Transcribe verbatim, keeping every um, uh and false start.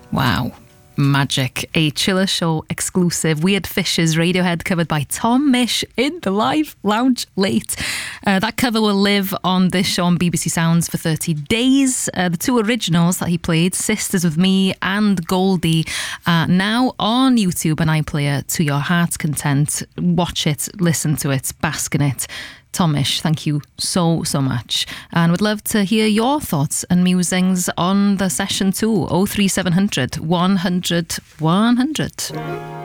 Wow. Magic, a Chiller Show exclusive. Weird Fishes Radiohead covered by Tom Misch in the live lounge late. Uh, that cover will live on this show on B B C Sounds for thirty days. Uh, the two originals that he played, Sisters with Me and Goldie, are now on YouTube and iPlayer to your heart's content. Watch it, listen to it, bask in it. Tom Misch, thank you so, so much. And would love to hear your thoughts and musings on the session too. oh three seven hundred, one hundred, one hundred.